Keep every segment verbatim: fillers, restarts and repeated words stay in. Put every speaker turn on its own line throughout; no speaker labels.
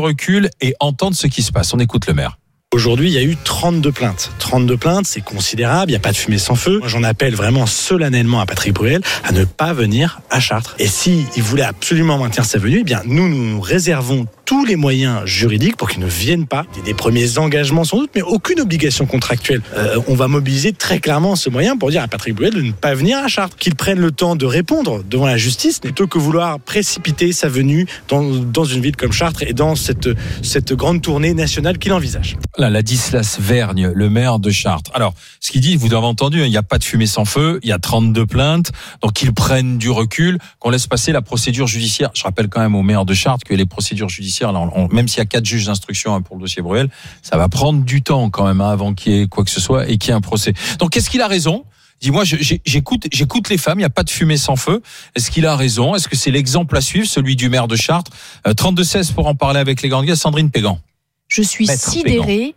recul et entendre ce qui se passe. On écoute le maire.
Aujourd'hui, il y a eu trente-deux plaintes. trente-deux plaintes, c'est considérable, il n'y a pas de fumée sans feu. Moi, j'en appelle vraiment solennellement à Patrick Bruel à ne pas venir à Chartres. Et s'il voulait absolument maintenir sa venue, eh bien, nous, nous nous réservons tous les moyens juridiques pour qu'ils ne viennent pas. Des premiers engagements sans doute, mais aucune obligation contractuelle. Euh, on va mobiliser très clairement ce moyen pour dire à Patrick Bruel de ne pas venir à Chartres, qu'il prenne le temps de répondre devant la justice plutôt que vouloir précipiter sa venue dans, dans une ville comme Chartres et dans cette, cette grande tournée nationale qu'il envisage.
Là, Ladislas Vergne, le maire de Chartres. Alors, ce qu'il dit, vous avez entendu, il n'y a pas de fumée sans feu, il y a trente-deux plaintes, donc qu'ils prennent du recul, qu'on laisse passer la procédure judiciaire. Je rappelle quand même au maire de Chartres que les procédures judiciaires, là, on, même s'il y a quatre juges d'instruction pour le dossier Bruel, ça va prendre du temps quand même hein, avant qu'il y ait quoi que ce soit et qu'il y ait un procès. Donc, est-ce qu'il a raison ? Dis-moi, j'écoute, j'écoute les femmes, il n'y a pas de fumée sans feu. Est-ce qu'il a raison ? Est-ce que c'est l'exemple à suivre, celui du maire de Chartres ? euh, trente-deux seize pour en parler avec les grands gars, Sandrine Pégan.
Je suis
Maître
sidérée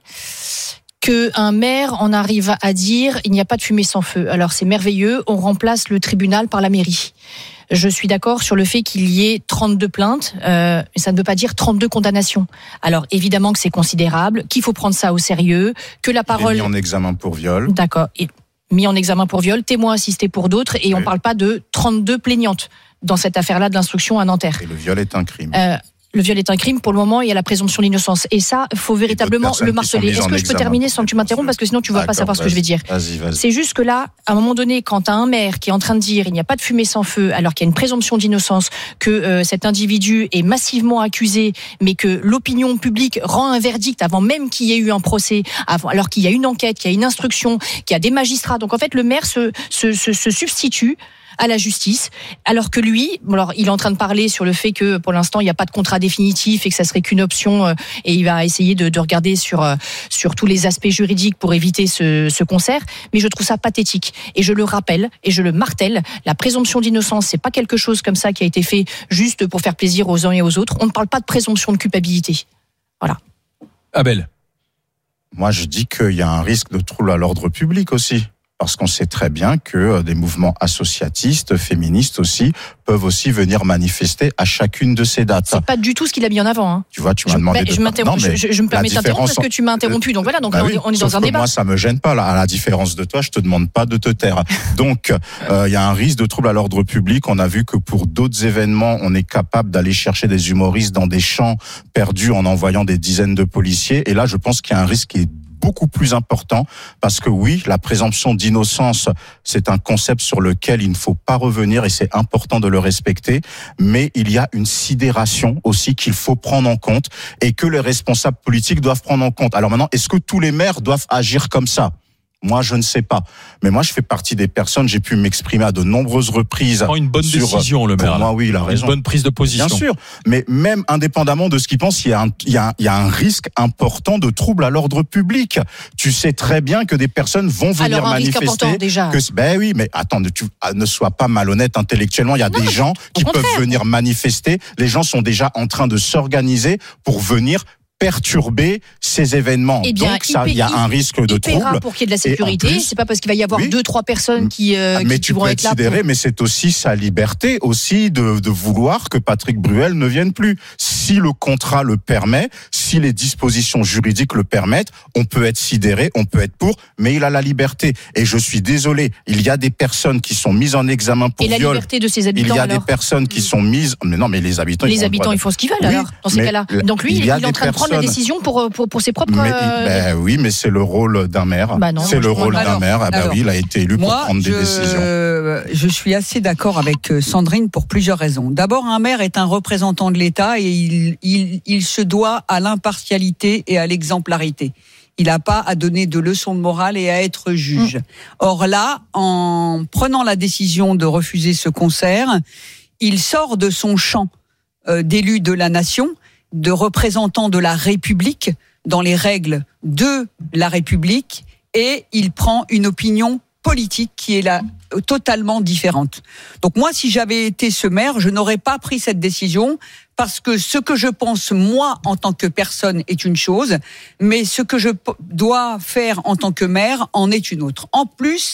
qu'un maire en arrive à dire il n'y a pas de fumée sans feu. Alors c'est merveilleux, on remplace le tribunal par la mairie. Je suis d'accord sur le fait qu'il y ait trente-deux plaintes, euh, mais ça ne veut pas dire trente-deux condamnations. Alors évidemment que c'est considérable, qu'il faut prendre ça au sérieux, que la parole...
Il est mis en examen pour viol.
D'accord, et mis en examen pour viol, témoin assisté pour d'autres, et oui. On ne parle pas de trente-deux plaignantes dans cette affaire-là de l'instruction à Nanterre.
Et le viol est un crime.
Euh, Le viol est un crime. Pour le moment, il y a la présomption d'innocence. Et ça, il faut véritablement le marteler. Est-ce que je peux terminer sans que tu m'interrompes parce que sinon tu ne vas pas savoir ce que je vais dire.
Vas-y, vas-y.
C'est juste que là, à un moment donné, quand tu as un maire qui est en train de dire il n'y a pas de fumée sans feu, alors qu'il y a une présomption d'innocence, que euh, cet individu est massivement accusé, mais que l'opinion publique rend un verdict avant même qu'il y ait eu un procès, avant, alors qu'il y a une enquête, qu'il y a une instruction, qu'il y a des magistrats. Donc en fait, le maire se, se, se, se substitue à la justice, alors que lui, alors il est en train de parler sur le fait que pour l'instant il n'y a pas de contrat définitif et que ça serait qu'une option, euh, et il va essayer de, de regarder sur euh, sur tous les aspects juridiques pour éviter ce, ce concert. Mais je trouve ça pathétique et je le rappelle et je le martèle, la présomption d'innocence, c'est pas quelque chose comme ça qui a été fait juste pour faire plaisir aux uns et aux autres. On ne parle pas de présomption de culpabilité. Voilà.
Abel.
Moi, je dis qu'il y a un risque de trouble à l'ordre public aussi. Parce qu'on sait très bien que des mouvements associatistes, féministes aussi, peuvent aussi venir manifester à chacune de ces dates.
C'est pas du tout ce qu'il a mis en avant. Hein.
Tu vois, tu m'as
je,
demandé
mais,
de...
Je, non, mais je, je me permets de t'interrompre parce que tu m'as interrompu. Donc voilà, donc bah là, oui, on est dans un débat.
Moi, ça me gêne pas. Là. À la différence de toi, je te demande pas de te taire. Donc, il euh, y a un risque de trouble à l'ordre public. On a vu que pour d'autres événements, on est capable d'aller chercher des humoristes dans des champs perdus en envoyant des dizaines de policiers. Et là, je pense qu'il y a un risque qui est beaucoup plus important parce que oui, la présomption d'innocence, c'est un concept sur lequel il ne faut pas revenir et c'est important de le respecter, mais il y a une sidération aussi qu'il faut prendre en compte et que les responsables politiques doivent prendre en compte. Alors maintenant, est-ce que tous les maires doivent agir comme ça ? Moi, je ne sais pas. Mais moi, je fais partie des personnes, j'ai pu m'exprimer à de nombreuses reprises.
Prend une bonne
sur,
décision, le maire.
Pour moi, oui, il a raison.
Une bonne prise de position.
Bien sûr. Mais même indépendamment de ce qu'il pense, il y a un, il y a un, il y a un risque important de trouble à l'ordre public. Tu sais très bien que des personnes vont venir
Alors, un
manifester.
Risque important, déjà.
Que, ben oui, mais attends, tu, ne sois pas malhonnête intellectuellement. Il y a non, des gens qui peuvent venir manifester. Les gens sont déjà en train de s'organiser pour venir perturber ces événements.
Eh bien,
donc ça, il y a un risque de
il
trouble.
Pour qu'il y ait de la sécurité, c'est pas parce qu'il va y avoir oui, deux, trois personnes qui, euh,
mais
qui,
tu
qui vont
peux
être là.
Sidéré,
pour...
Mais c'est aussi sa liberté aussi de, de vouloir que Patrick Bruel ne vienne plus. Si le contrat le permet, si les dispositions juridiques le permettent, on peut être sidéré, on peut être pour, mais il a la liberté. Et je suis désolé, il y a des personnes qui sont mises en examen pour
viol. Et la
viol.
liberté de ces habitants,
il y a
alors
des personnes qui sont mises, mais non, mais les habitants,
les
ils
habitants, ils font ce qu'ils veulent, oui, alors, dans ces cas-là. Donc lui, il, il est en train de prendre la décision pour, pour, pour ses propres...
Mais, ben oui, mais c'est le rôle d'un maire.
Bah non,
c'est le rôle d'un
alors,
maire. Ah ben
alors,
oui, il a été élu
moi,
pour prendre
je,
des décisions.
Je suis assez d'accord avec Sandrine pour plusieurs raisons. D'abord, un maire est un représentant de l'État et il, il, il se doit à l'impartialité et à l'exemplarité. Il n'a pas à donner de leçons de morale et à être juge. Mmh. Or là, en prenant la décision de refuser ce concert, il sort de son champ euh, d'élu de la nation, de représentant de la République, dans les règles de la République, et il prend une opinion politique qui est là totalement différente. Donc moi, si j'avais été ce maire, je n'aurais pas pris cette décision parce que ce que je pense moi en tant que personne est une chose, mais ce que je dois faire en tant que maire en est une autre. En plus,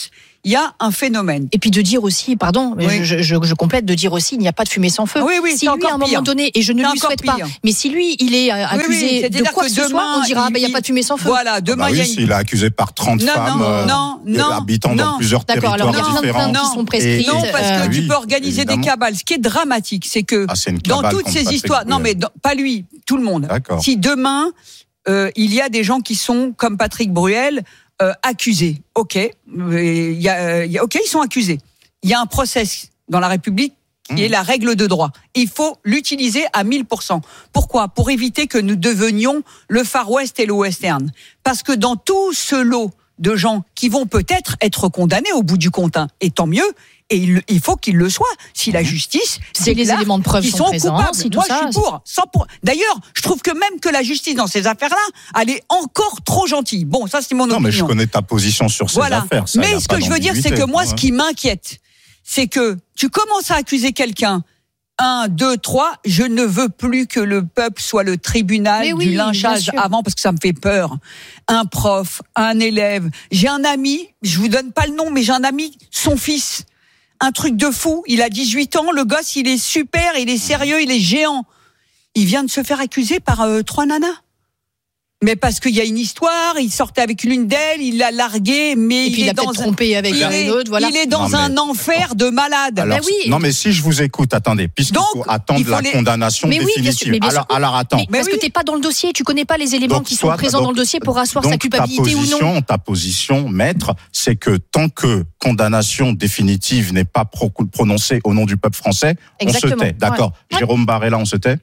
il y a un phénomène.
Et puis de dire aussi, pardon,
Oui.
je, je, je complète, de dire aussi, il n'y a pas de fumée sans feu.
Oui, oui,
si
c'est
lui,
encore
à un moment
pire.
donné, et je ne
C'est
lui
encore
souhaite pas,
pire.
mais si lui, il est euh,
Oui,
accusé
oui,
de
c'est-à-dire
quoi
que
que ce soit,
demain,
on dira,
il-
bah, il n'y a pas de fumée sans feu.
Voilà, demain,
Bah
il y
oui,
a une...
s'il est accusé par trente
Non,
femmes
non,
euh,
non, non,
habitant
non.
dans plusieurs
D'accord, alors
territoires
il y a plein de
différents.
plaintes qui sont prescrites.
Non, parce que
Ah
tu
oui,
peux organiser
évidemment.
des cabales. Ce qui est dramatique, c'est que
Ah, c'est une
dans
cabale
toutes
contre
ces
Patrick
histoires, non
Bruel.
mais dans- pas lui, tout le monde.
D'accord.
Si demain euh, il y a des gens qui sont comme Patrick Bruel euh, accusés, ok, euh, il y a, euh, il y a- ok, ils sont accusés. Il y a un process dans la République qui est la règle de droit. Il faut l'utiliser à mille pour cent. Pourquoi ? Pour éviter que nous devenions le Far West et le Western. Parce que dans tout ce lot de gens qui vont peut-être être condamnés au bout du compte, hein, et tant mieux, et il, il faut qu'ils le soient. Si la justice,
Si les
déclare
éléments de preuve
qu'ils
sont présents,
coupables.
si tout
Moi,
ça,
je suis pour. cent pour cent. D'ailleurs, je trouve que même que la justice dans ces affaires-là, elle est encore trop gentille. Bon, ça, c'est mon
Non,
opinion.
mais je connais ta position sur ces
Voilà.
affaires. ça, y
Mais
a
ce
pas
que je veux dire, c'est que
d'ambiguïté.
moi, ce
Ouais.
qui m'inquiète, c'est que tu commences à accuser quelqu'un. Un, deux, trois, je ne veux plus que le peuple soit le tribunal
Mais oui,
du
bien
lynchage
sûr.
avant, parce que ça me fait peur. Un prof, un élève. J'ai un ami, je vous donne pas le nom, mais j'ai un ami, son fils. Un truc de fou. Il a dix-huit ans, le gosse, il est super, il est sérieux, il est géant. Il vient de se faire accuser par euh, trois nanas. Mais parce qu'il y a une histoire, il sortait avec l'une d'elles, il l'a larguée, mais
Et
il
puis il
est
a
dans
peut-être
un...
trompé avec
il
un
est,
et autre, voilà.
il est dans
Non,
un
mais-
enfer de malade.
Alors,
Ben oui.
Non, mais si je vous écoute, attendez, puisqu'il
Donc,
faut attendre
il faut
la
les-
condamnation
Mais oui, bien sûr,
définitive.
mais bien sûr.
alors, alors, attends.
Mais parce
oui.
que t'es pas dans le dossier, tu connais pas les éléments
Donc,
qui sont
soit-
présents
donc-
dans le dossier pour asseoir sa
donc,
culpabilité
ta
ou
position,
non.
Ta position, maître, c'est que tant que condamnation définitive n'est pas pro- prononcée au nom du peuple français, on
Exactement.
se tait. D'accord.
Ouais.
Jérôme Barrella, on se tait.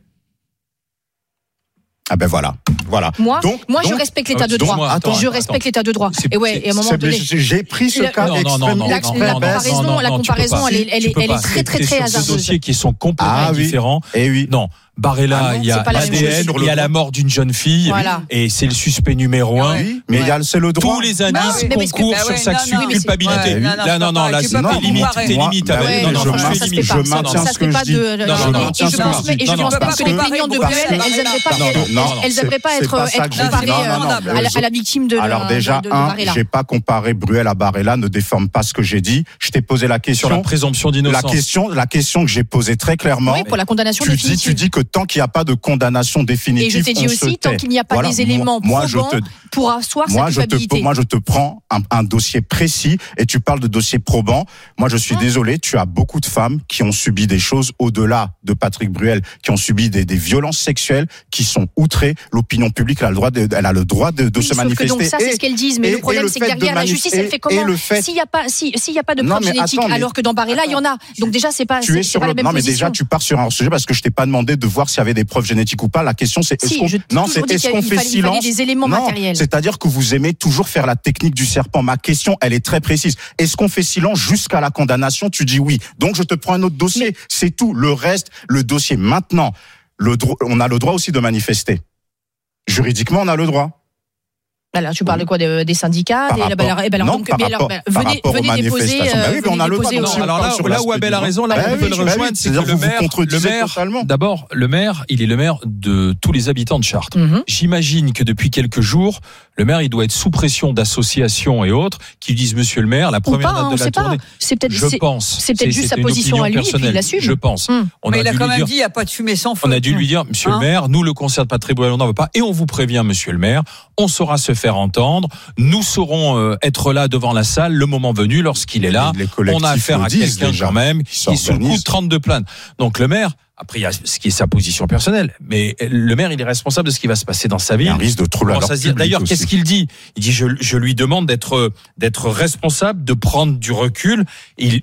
Ah ben voilà, voilà.
Moi,
Donc-
moi je
donc-
respecte l'état de
donc,
droit.
moi, attends,
je
attends,
respecte l'état de droit.
C'est-
Et ouais,
c'est-
et à un moment
C'est-
donné.
J'ai pris ce
Le-
cas
Non, non, non,
extrêmement
non,
La,
non,
la
non,
comparaison,
non,
la
non, tu peux
comparaison,
pas.
elle est, elle
Tu
est,
peux
elle
pas.
est très très
C'est
très
sur deux
hasardeuse.
dossiers qui sont complètement
Ah oui.
différents.
Eh oui.
Non, Barrella,
Ah non,
il y a
c'est pas la même
l'A D N,
chose.
Sur le
il y a la
droit.
mort d'une jeune fille,
Voilà.
et c'est le suspect numéro un.
Oui, mais il y a c'est le droit.
Tous les
Bah
indices
oui.
Mais parce que-
concourent
bah
sur
ouais,
sa
non, non, mais
culpabilité.
c'est- ouais, non, non,
Là,
c'est
non, non,
pas-
là,
tu
c'est
peux pas
tes limites,
comparer.
tes limites.
Moi,
avec-
bah
Non,
oui,
non,
je
franchement,
maintiens-
tes
ça se
limites.
fait pas.
je
Ça,
maintiens
ça
ce
se
que
fait
je
pas
dis.
de.
Non,
je
non,
pense
non,
que-
non,
et je
non,
pense,
non,
et je
non,
pense
non,
pas
parce
que
que-
les plaignants de
parce
Bruel,
que-
elles n'aimeraient pas,
Non,
elles-
non,
elles
c'est-
aimeraient pas
c'est
être,
pas ça
être
que je dis.
comparées
Non,
euh,
non, non,
à, la,
mais
à la victime de,
Alors
de-
déjà,
de, de
un,
Barrella.
j'ai pas comparé Bruel à Barrella, ne déforme pas ce que j'ai dit. Je t'ai posé la
Sur la
question.
présomption
La
d'innocence.
question, la question que j'ai posée très clairement.
Oui, pour la condamnation
Tu dis,
définitive.
tu dis que tant qu'il n'y a pas de condamnation définitive,
Et je t'ai dit
on
aussi,
se
tant
tait.
qu'il n'y a pas
Voilà.
des éléments
moi, moi, je
probants
te,
pour asseoir
moi,
sa
je te,
culpabilité.
moi, je te prends un, un dossier précis et tu parles de dossier probant. Moi, je suis
Ouais.
désolé, tu as beaucoup de femmes qui ont subi des choses au-delà de Patrick Bruel, qui ont subi des, des violences sexuelles, qui sont outrées. L'opinion publique, elle a le droit de, elle a le droit de, de
Oui,
se
sauf que
manifester.
donc ça, c'est
Et-
ce qu'elles disent. Mais
et-
le
et
problème,
le
c'est que
fait de
derrière, la
manif-
justice, elle
et-
fait
et
comment
le fait-
S'il n'y a pas, si, s'il y a pas de
Non,
preuves
mais
génétiques,
attends, mais-
alors que dans Barrella, il y en a. Donc déjà, c'est pas,
Tu es
c'est
sur
pas
le
la même
non mais
position.
déjà tu pars sur un sujet parce que je t'ai pas demandé de voir s'il y avait des preuves génétiques ou pas. La question c'est est-ce
Si,
qu'on
je t'ai
non
toujours
c'est
dit
est-ce
qu'il
qu'on
fallait-
fait
il fallait
silence
des éléments
Non,
matériels.
c'est-à-dire que vous aimez toujours faire la technique du serpent. Ma question elle est très précise. Est-ce qu'on fait silence jusqu'à la condamnation? Tu dis oui. Donc je te prends un autre dossier. C'est tout. Le reste, le dossier maintenant. Le droit, on a le droit aussi de manifester. Juridiquement, on a le droit.
Alors, tu parles de quoi des, des syndicats
Par
des,
rapport-
eh ben, alors,
non,
donc,
par
mais alors,
rapport-
ben,
par
venez,
rapport aux
venez déposer.
manifestations. Bah oui, mais on
venez
a le droit
déposer,
aussi,
euh,
Alors là,
sur
là où
l'aspect
Abel a
du
raison, là
droit.
où on
Bah
peut
oui,
le
bah oui,
rejoindre, c'est que
c'est-à-dire
le
vous vous
maire, le
contredisez
maire,
totalement.
d'abord, le maire, il est le maire de tous les habitants de Chartres.
Mhm.
J'imagine que depuis quelques jours, le maire, il doit être sous pression d'associations et autres qui disent, monsieur le maire, la
Ou
première
pas, hein,
note
on
de la
sait pas.
tournée.
C'est peut-être,
Je
c'est-
pense.
c'est peut-être juste sa
une
position
opinion
à lui, et puis il
personnelle.
l'assume.
Je pense.
Hum.
On
Mais
a
il a
dû
quand
lui
même
dire,
dit, il n'y a pas de fumée sans feu.
on a dû lui dire, monsieur
Hein
le maire, nous, le concert de Patrick Bruel, on n'en veut pas. Et on vous prévient, monsieur le maire, on saura se faire entendre. Nous saurons euh, être là devant la salle le moment venu, lorsqu'il est là.
Les collectifs
On a affaire
le
à
disent
quelqu'un
déjà.
quand même
Ils
qui est sous le coup de
s'organisent.
trente-deux plaintes. Donc le maire, après il y a ce qui est sa position personnelle, mais le maire, il est responsable de ce qui va se passer dans sa
Il y
ville.
a un risque de trouble à
Comment
l'ordre
ça se dit
public
D'ailleurs,
aussi.
qu'est-ce qu'il dit Il dit je, je lui demande d'être d'être responsable, de prendre du recul. Il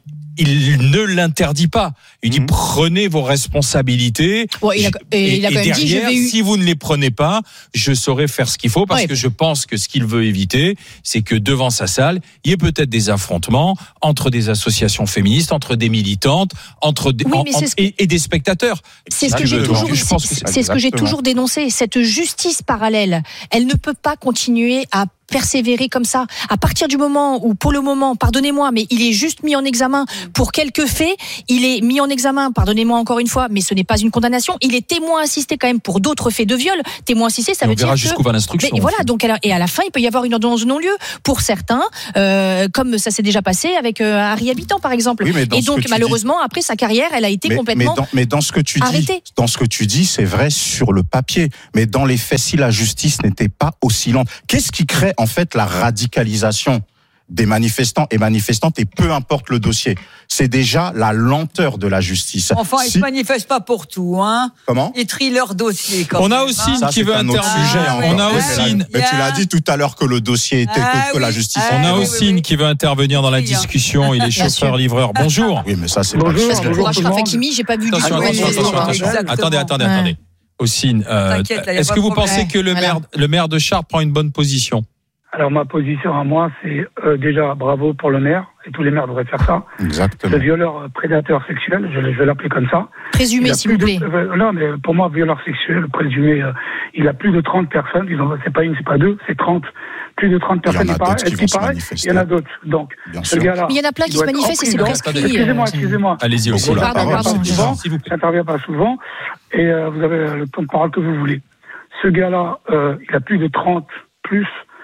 il ne l'interdit pas. Il dit
Mhm.
prenez vos responsabilités.
Ouais, il a- et il a quand même dit, je
derrière,
vais eu-
si vous ne les prenez pas, je saurai faire ce qu'il faut parce
Ouais.
que je pense que ce qu'il veut éviter, c'est que devant sa salle, il y ait peut-être des affrontements entre des associations féministes, entre des militantes, entre des,
Oui,
en-
mais
en-
c'est ce que-
et, et des spectateurs.
C'est ce que
Je
j'ai
veux-
toujours,
je pense que
c'est
c'est-
c'est ce que j'ai
exactement.
toujours dénoncé. Cette justice parallèle, elle ne peut pas continuer à persévérer comme ça. À partir du moment où, pour le moment, pardonnez-moi, mais il est juste mis en examen pour quelques faits, il est mis en examen, pardonnez-moi encore une fois, mais ce n'est pas une condamnation, il est témoin assisté quand même pour d'autres faits de viol. Témoin assisté, ça
Et
veut
on
dire
verra
que...
jusqu'où va l'instruction.
Mais voilà, donc, et à la fin, il peut y avoir une ordonnance de non-lieu pour certains, euh, comme ça s'est déjà passé avec euh, Harry Habitant, par exemple.
Oui, mais dans
et
ce
donc,
que tu
malheureusement, dis... après sa carrière, elle a été
mais,
complètement
mais dans, mais dans ce que tu
arrêtée.
dis, dans ce que tu dis, c'est vrai sur le papier, mais dans les faits, si la justice n'était pas aussi lente, qu'est-ce qui crée en fait la radicalisation des manifestants et manifestantes, et peu importe le dossier, c'est déjà la lenteur de la justice.
Enfin,
si...
ils se manifestent pas pour tout, hein.
Comment ?
Ils trient leur dossier. Quand
on
même,
a aussi
hein.
une qui veut intervenir.
Ah,
on
ouais,
a
ouais,
aussi
mais,
une.
mais tu l'as dit tout à l'heure que le dossier était
ah,
que, que
oui.
la justice.
Ah,
On a
oui,
aussi
oui,
une
oui.
qui veut intervenir dans la discussion. Il est chauffeur-livreur. Bonjour.
Oui, mais ça c'est
Bonjour,
pas.
Parce que
bonjour,
pour
tout le
Achraf
monde.
Hakimi, j'ai pas vu
Attention,
du
oui,
attention,
oui,
attention,
oui,
attention.
exactement.
Attendez, attendez,
Ouais.
attendez. Ossine, euh,
T'inquiète, là, y a
est-ce
pas
que
de
vous
problème.
pensez que le
Voilà.
maire, le maire de Chartres prend une bonne position ?
Alors ma position à moi, c'est euh, déjà bravo pour le maire, et tous les maires devraient faire ça.
Exactement.
Ce violeur euh, prédateur sexuel, je, je vais l'appeler comme ça.
Présumé,
Il a
s'il vous
plus
plaît.
de- euh, non, mais pour moi, violeur sexuel présumé, euh, il a plus de trente personnes. Ils ont, c'est pas une, c'est pas deux, c'est trente. Plus de trente
Il y en
personnes.
a
Il paraît,
d'autres qui
est-ce
vont
qu'il
se
paraît
manifester.
Il y en a d'autres. Donc,
Bien
ce
sûr.
gars-là.
Mais il y en a plein qui
doit
se
être en
manifestent et c'est
prison.
prescrit.
Excusez-moi,
euh,
excusez-moi.
Allez-y,
Beaucoup
Ossine.
la
Pardon,
parole,
pardon,
c'est
je-
bizarre.
S'il vous plaît.
J'interviens pas souvent, et euh, vous avez le temps de parole que vous voulez. Ce gars-là, euh, il a plus de trente plus.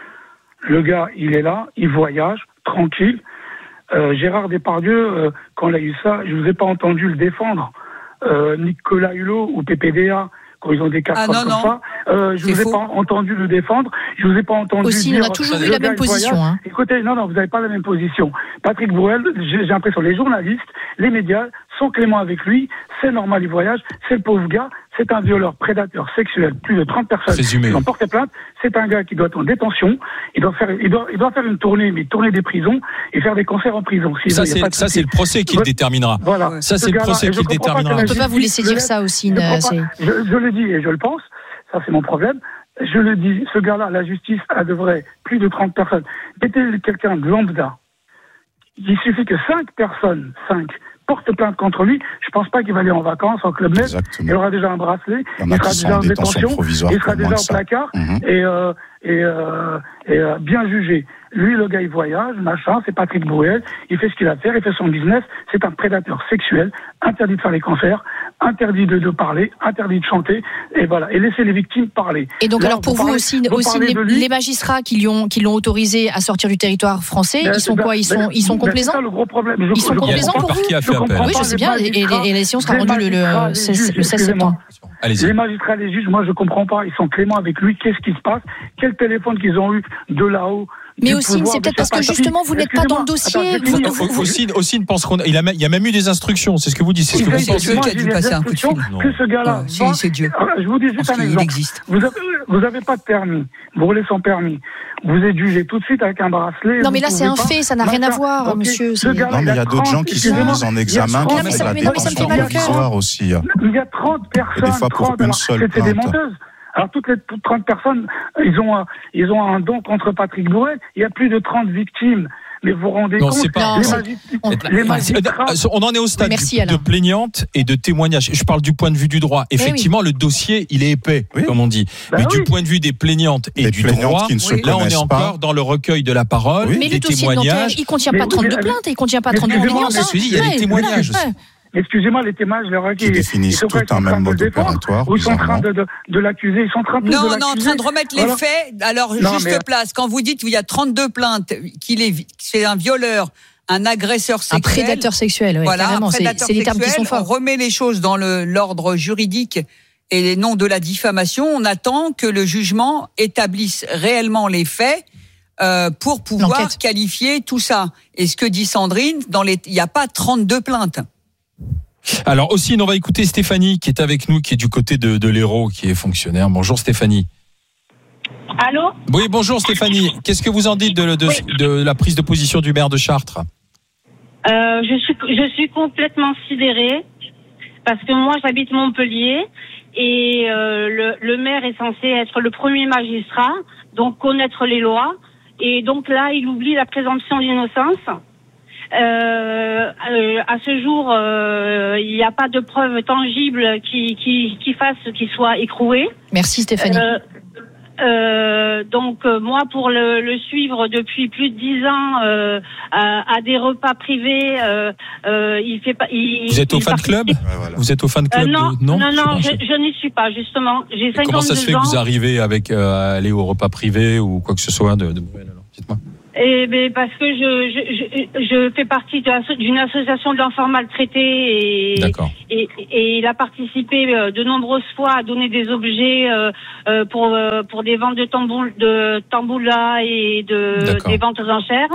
Le gars, il est là, il voyage, tranquille. Euh, Gérard Depardieu, euh, quand il a eu ça, je vous ai pas entendu le défendre. Euh, Nicolas Hulot ou P P D A, quand ils ont des cas
Ah,
comme
non, non.
ça, euh, je
C'est
vous ai
faux.
pas entendu le défendre. Je vous ai pas entendu
Aussi,
dire.
on a toujours eu
le
la
gars,
même
il
position,
voyage.
hein.
Écoutez, non, non, vous n'avez pas la même position. Patrick Bruel, j'ai j'ai l'impression, les journalistes, les médias sont cléments avec lui. C'est normal, il voyage. C'est le pauvre gars. C'est un violeur, prédateur sexuel. Plus de trente personnes
Présumé.
qui ont porté plainte. C'est un gars qui doit être en détention. Il doit faire, il doit, il doit faire une tournée, mais tourner des prisons et faire des concerts en prison. Si
Ça,
il y a
c'est,
pas de
ça,
souci.
c'est le procès qui le
Ouais.
déterminera.
Voilà.
Ça,
Ce
c'est le
gars-là,
procès
et
qui
je
le
comprends pas
déterminera.
que la
On peut pas vous
justice
laisser
le
dire
laisse.
ça aussi.
Je,
euh,
comprends
c'est-
pas. je, je le dis et je le pense. Ça, c'est mon problème. Je le dis. Ce gars-là, la justice, elle devrait plus de trente personnes. Mettez quelqu'un de lambda. Il suffit que cinq personnes, cinq, portent plainte contre lui. Je pense pas qu'il va aller en vacances en Club Med.
Exactement.
Il aura déjà un bracelet.
Il y en
Il
a
sera
qui sont
déjà
en
en
détention
détention.
provisoire
Il sera
pour moins
déjà
que
au
ça.
placard.
Mhm.
Et, euh, et, euh, et euh, bien jugé. Lui, le gars, il voyage, machin, c'est Patrick Bruel, il fait ce qu'il a à faire, il fait son business, c'est un prédateur sexuel, interdit de faire les concerts, interdit de, de parler, interdit de chanter, et voilà, et laisser les victimes parler.
Et donc,
Là,
alors, pour vous,
parlez-
aussi,
vous
aussi
parlez
les,
de lui.
les magistrats qui, lui ont, qui l'ont autorisé à sortir du territoire français,
Ben,
ils sont
ben,
quoi Ils
ben,
sont, ils sont
ben,
complaisants
C'est ça le gros problème. Je-
Ils sont
je
complaisants
comprends
pour
pas.
vous
Qui a fait
Je
appel
comprends
Oui, je
pas
sais
les
bien, et, et,
magistrats,
et la décision sera
les
rendue le, le,
magistrats, les
seize
juges,
le seize
excusez-moi.
septembre.
Allez-y.
Les magistrats, les juges, moi je comprends pas. Ils sont cléments avec lui. Qu'est-ce qui se passe? Quel téléphone qu'ils ont eu de là-haut?
Mais
du
aussi,
pouvoir,
c'est
je
peut-être
sais
parce
pas
que
qui.
justement, vous n'êtes pas dans le
Excusez-moi.
dossier.
Attends, j'ai fini.
Vous- vous-
Ossine, Ossine pense qu'on, il a, il y a même eu des instructions. C'est ce que vous dites. C'est ce que
Il
vous
fait-
c'est
pensez.
Dieu
moi,
qui a
j'ai
dû
des
passer un coup de
instructions
fil.
Que ce gars-là.
Euh, si,
va-
c'est Dieu.
Alors, je vous dis juste
Parce
un
qu'il
exemple.
existe.
Vous avez, vous avez pas de permis. Vous roulez sans permis. Vous êtes jugé tout de suite avec un bracelet.
Non,
vous
mais là, c'est
pouvez
un
pas.
fait, ça n'a rien à
Machin.
voir,
Ok.
monsieur,
Ce
c'est-
gars-là,
Non, mais il y a
a
d'autres
trente,
gens qui sont
excusez-moi,
mis en
il y a
examen
trente
qui
Non, mais
font
ça-
de la
mais non, mais ça me fait
détention
mal au cœur.
provisoire aussi.
Il y a trente personnes.
fois pour
trente,
une
alors,
seule
c'est c'est des
plainte.
menteuses. Alors toutes les toutes trente personnes, ils ont un, ils ont un don contre Patrick Bruel. Il y a plus de trente victimes. Mais vous vous rendez
Non,
compte
c'est pas-
les,
Non,
magis-
on-
les magistrats.
On en est au stade
Merci,
du-
Alain.
de plaignante et de témoignage. Je parle du point de vue du droit. Effectivement, le dossier, il est épais,
Oui.
comme on dit.
Bah
Mais
oui.
du point de vue des plaignantes et
Des
du
plaignantes
droit,
qui ne se
oui.
là, on est
connaissent
encore
pas.
dans le recueil de la parole,
Oui.
Mais
des
le dossier de Nanterre,
témoignages.
il ne contient
Mais
pas
oui,
trente-deux
mais-
plaintes, il ne contient pas
mais
trente-deux
excusez-moi,
plaignantes.
mais je dis, il y a les témoignages.
Ouais.
Excusez-moi, les témoignages, leur
Qui définissent tout un même mode opératoire,
Ou ils sont en train
bizarrement.
de, de, de l'accuser, ils sont en train tous
Non,
de
on est en
l'accuser.
train de remettre les
Voilà.
faits. Alors,
Non,
juste
mais-
place. Quand vous dites qu'il y a trente-deux plaintes, qu'il est, vi- c'est un violeur, un agresseur
Un
sexuel.
prédateur sexuel, oui,
Voilà,
carrément.
un
C'est
prédateur
c'est les termes qui sont
sexuel. On
forts.
remet les choses dans le- l'ordre juridique et non de la diffamation. On attend que le jugement établisse réellement les faits euh, pour pouvoir
L'enquête.
qualifier tout ça. Et ce que dit Sandrine, dans les, il n'y a pas trente-deux plaintes.
Alors aussi, on va écouter Stéphanie qui est avec nous, qui est du côté de, de l'Hérault, qui est fonctionnaire. Bonjour Stéphanie.
Allô?
Oui, bonjour Stéphanie. Qu'est-ce que vous en dites de, de, de la prise de position du maire de Chartres?
Euh, je suis je suis complètement sidérée parce que moi j'habite Montpellier et euh, le, le maire est censé être le premier magistrat, donc connaître les lois, et donc là il oublie la présomption d'innocence. Euh, euh, à ce jour, euh, il n'y a pas de preuves tangibles qui qui qui fassent qu'il soit écroué.
Merci Stéphanie.
Euh, Euh, donc euh, moi, pour le, le suivre depuis plus de dix ans euh, à, à des repas privés, euh, euh, il fait pas. Il,
Vous êtes au
il
fan club ?
Ouais, voilà.
Vous êtes au fan club
Euh, non,
de...
non, non, non,
je,
je, je n'y suis pas justement. J'ai cinquante-deux ans.
Comment ça se fait que vous arrivez avec euh, à aller au repas privé ou quoi que ce soit de, de Bruel alors ? Dites-moi.
Eh ben parce que je je, je, je fais partie de l'asso- d'une association d'enfants maltraités et,
D'accord.
et et il a participé euh, de nombreuses fois à donner des objets euh, euh, pour euh, pour des ventes de tamboul de tamboula et de
D'accord.
des ventes aux enchères.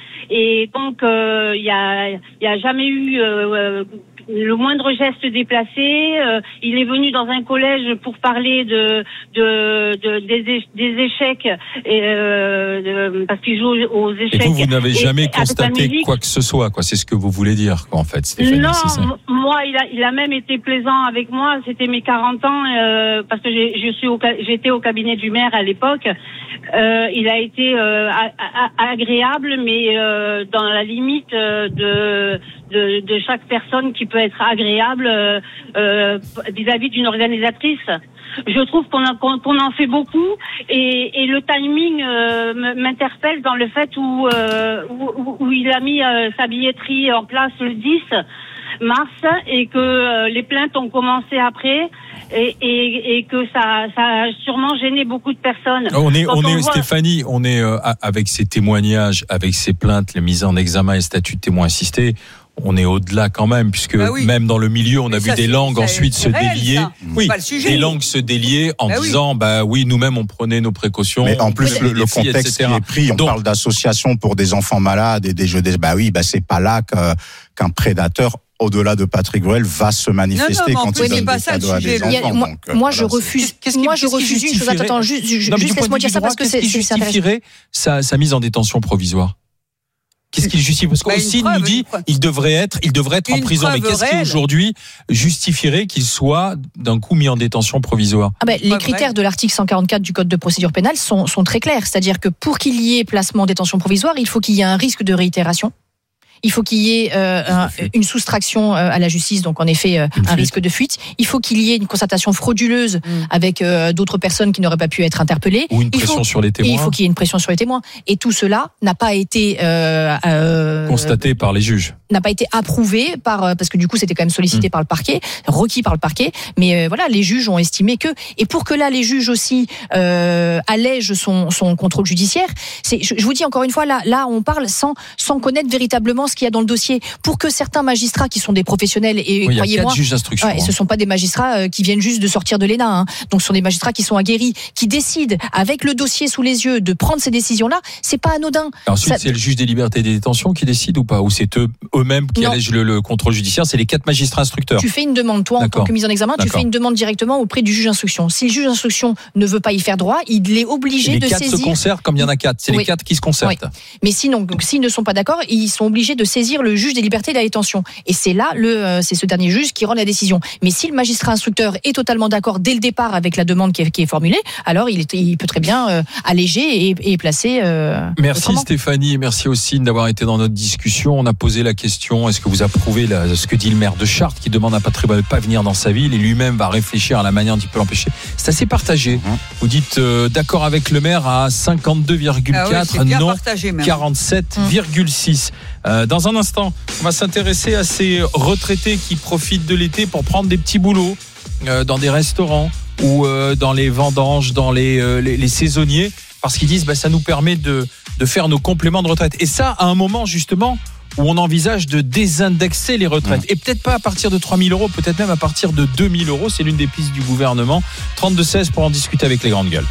Et donc il euh, y a il y a jamais eu euh, le moindre geste déplacé. Euh, il est venu dans un collège pour parler de de, de des, des échecs et euh, de, parce qu'il joue aux échecs.
Et vous, vous n'avez
Et-
jamais
avec la
constaté
musique.
quoi que ce soit, quoi. C'est ce que vous voulez dire, quoi, en fait, Stéphanie,
Non,
c'est ça.
m- moi, il a, il a même été plaisant avec moi. C'était mes quarante ans, euh, parce que j'ai, je suis au, ca- j'étais au cabinet du maire à l'époque. Euh, il a été euh, a- a- agréable, mais euh, dans la limite euh, de, de de chaque personne qui peut être agréable euh, euh, vis-à-vis d'une organisatrice. Je trouve qu'on, a, qu'on, qu'on en fait beaucoup et, et le timing euh, m- m'interpelle dans le fait où, euh, où, où il a mis euh, sa billetterie en place le dix mars et que euh, les plaintes ont commencé après et, et, et que ça, ça a sûrement gêné beaucoup de personnes.
On est,
Quand
on est,
voit-
Stéphanie, on est euh, avec ces témoignages, avec ces plaintes, les mises en examen et statut de témoin assisté. On est au-delà quand même, puisque
Bah oui.
même dans le milieu, on
Mais
a
ça,
vu des
c'est-
langues
ça,
ensuite
c'est
se
réel,
délier.
ça.
Oui,
C'est pas le sujet.
des langues se délier en
Bah oui.
disant, bah oui, nous-mêmes on prenait nos précautions.
Mais en
on
plus,
prenait
le,
les
le
filles,
contexte
et cetera.
qui est pris, on
Donc,
parle d'associations pour des enfants malades et des jeux des... Bah oui, bah c'est pas là que, qu'un prédateur, au-delà de Patrick Bruel, va se manifester
Non, non, mais en
quand
plus,
il
c'est
donne
pas
des
ça le
cadeaux à
sujet.
des
Il y a-
enfants.
moi,
donc, euh,
moi,
voilà,
je
c'est-
refuse.
Qu'est-ce qui-
moi, je
qu'est-ce qui
refuse juste.
justifierait-
Attends, juste, juste,
Non, mais
juste
du point de
laisse-moi
vue
dire
du
ça
droit,
parce que
qu'est-ce
c'est,
qui
c'est, c'est intéressant.
justifierait sa, sa mise en détention provisoire. Qu'est-ce qu'il justifie? Parce
Bah, une
qu'Aussin
preuve,
nous dit
une preuve.
il devrait être, il devrait être en
Une
prison. Mais
preuve
qu'est-ce qui
réelle.
aujourd'hui justifierait qu'il soit d'un coup mis en détention provisoire?
Ah ben, les
Pas
critères
vrai.
de l'article cent quarante-quatre du Code de procédure pénale sont, sont très clairs. C'est-à-dire que pour qu'il y ait placement en détention provisoire, il faut qu'il y ait un risque de réitération. Il faut qu'il y ait euh, un- une soustraction euh, à la justice, donc en effet euh,
Une
un
fuite.
risque de fuite. Il faut qu'il y ait une constatation frauduleuse
Mm.
avec euh, d'autres personnes qui n'auraient pas pu être interpellées.
Ou une
Il
pression
faut-
sur les
Et
témoins
il faut qu'il y ait une pression sur les témoins. Et tout cela n'a pas été euh, euh,
constatée par les juges.
n'a pas été approuvé par euh, parce que du coup c'était quand même sollicité
Mm.
par le parquet, requis par le parquet. Mais euh, voilà, les juges ont estimé que et pour que là les juges aussi euh, allègent son, son contrôle judiciaire, c'est je, je vous dis encore une fois là là on parle sans sans connaître véritablement ce qu'il y a dans le dossier. Pour que certains magistrats qui sont des professionnels et
Oui, il y a
croyez-moi.
quatre juges d'instruction.
Ouais, et ce sont pas des magistrats euh, qui viennent juste de sortir de l'E N A. Hein. Donc, ce sont des magistrats qui sont aguerris, qui décident, avec le dossier sous les yeux, de prendre ces décisions-là. C'est pas anodin.
Et ensuite,
Ça-
c'est le juge des libertés et des détentions qui décide ou pas? Ou c'est eux, eux-mêmes qui
Non.
allègent le, le contrôle judiciaire? C'est les quatre magistrats instructeurs.
Tu fais une demande, toi, en
D'accord.
tant que mise en examen, tu
D'accord.
fais une demande directement auprès du juge d'instruction. Si le juge d'instruction ne veut pas y faire droit, il est obligé
les
de
quatre se
saisir.
concertent comme il y en a quatre. C'est les
Oui.
quatre qui se concertent.
Mais sinon, donc, s'ils ne sont pas d'accord, ils sont obligés de saisir le juge des libertés et de la détention. Et c'est là, le, euh, c'est ce dernier juge qui rend la décision. Mais si le magistrat instructeur est totalement d'accord dès le départ avec la demande qui est, qui est formulée, alors il, est, il peut très bien euh, alléger et, et placer. Euh,
Merci
autrement.
Stéphanie, merci aussi d'avoir été dans notre discussion. On a posé la question, est-ce que vous approuvez la, ce que dit le maire de Chartres qui demande à Patrick Bruel de ne pas venir dans sa ville et lui-même va réfléchir à la manière dont il peut l'empêcher. C'est assez partagé.
Mhm.
Vous dites euh, d'accord avec le maire à cinquante-deux virgule
Ah ouais,
quatre,
c'est bien
non
partagé, même.
quarante-sept virgule six. Euh, dans un instant, on va s'intéresser à ces retraités qui profitent de l'été pour prendre des petits boulots euh, dans des restaurants ou euh, dans les vendanges, dans les, euh, les, les saisonniers, parce qu'ils disent bah, ça nous permet de, de faire nos compléments de retraite. Et ça, à un moment justement où on envisage de désindexer les retraites.
Mmh.
Et peut-être pas à partir de trois mille euros, peut-être même à partir de deux mille euros. C'est l'une des pistes du gouvernement. trente-deux seize pour en discuter avec les grandes gueules.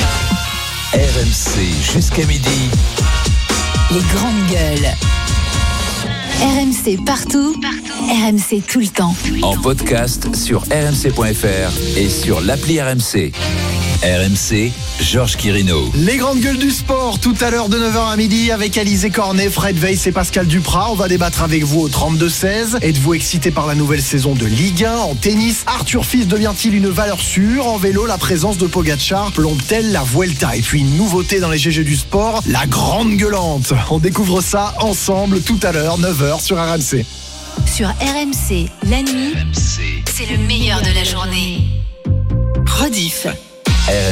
R M C jusqu'à midi.
Les grandes gueules. R M C partout, partout. R M C tout le temps.
En podcast sur r m c point f r et sur l'appli R M C. R M C, Georges Quirino.
Les grandes gueules du sport, tout à l'heure de neuf heures à midi avec Alizé Cornet, Fred Weiss et Pascal Duprat. On va débattre avec vous au trente-deux seize. Êtes-vous excité par la nouvelle saison de Ligue un? En tennis, Arthur Fils devient-il une valeur sûre? En vélo, la présence de Pogacar plombe-t-elle la Vuelta? Et puis une nouveauté dans les G G du sport, la grande gueulante. On découvre ça ensemble tout à l'heure, neuf heures sur R M C.
Sur R M C, la nuit,
R M C.
c'est le meilleur de la journée. Rediff.